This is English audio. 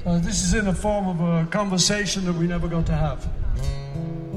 This is in the form of a conversation that we never got to have.